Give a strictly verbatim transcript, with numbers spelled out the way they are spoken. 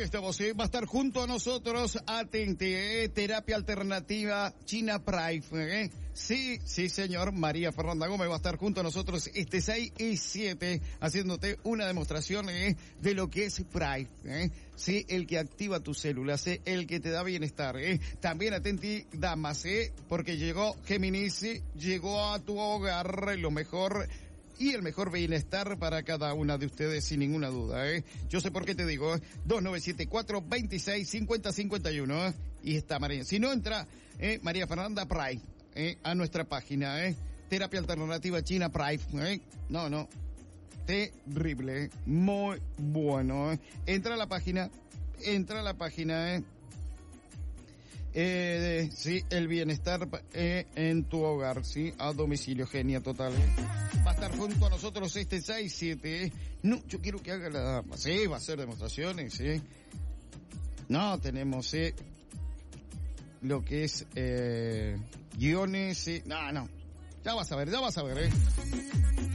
estamos, ¿eh? Va a estar junto a nosotros, atente, ¿eh? Terapia alternativa China Pride, ¿eh? Sí, sí señor, María Fernanda Gómez va a estar junto a nosotros este seis y siete haciéndote una demostración, ¿eh? De lo que es Pride, ¿eh? Sí, el que activa tus células, ¿eh? El que te da bienestar, ¿eh? También atenti, damas, ¿eh? Porque llegó Géminis, ¿sí? Llegó a tu hogar lo mejor y el mejor bienestar para cada una de ustedes, sin ninguna duda, ¿eh? Yo sé por qué te digo, ¿eh? dos nueve siete cuatro, veintiséis, cincuenta, cincuenta y uno, ¿eh? Y está María. Si no entra, ¿eh? María Fernanda Pride, ¿eh? A nuestra página, ¿eh? Terapia Alternativa China Pride, ¿eh? No, no. Terrible, ¿eh? Muy bueno, ¿eh? Entra a la página, entra a la página, ¿eh? Eh, sí, el bienestar eh, en tu hogar, sí, a domicilio, genia total. ¿eh? Va a estar junto a nosotros este seis siete. ¿eh? No, yo quiero que haga la... Sí, va a hacer demostraciones, sí. No, tenemos eh, lo que es eh, guiones, sí. No, no. Ya vas a ver, ya vas a ver, ¿eh?